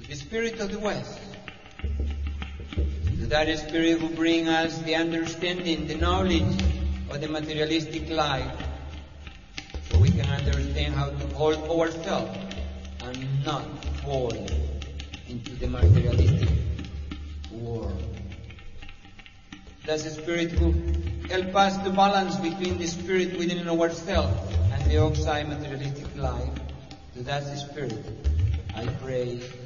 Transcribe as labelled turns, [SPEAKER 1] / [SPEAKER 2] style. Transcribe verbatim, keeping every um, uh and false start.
[SPEAKER 1] the Spirit of the West. To that Spirit who brings us the understanding, the knowledge of the materialistic life, so we can understand how to hold ourselves and not fall into the materialistic world. That's the Spirit who helps us to balance between the Spirit within ourselves and the outside materialistic life. To that Spirit, I pray.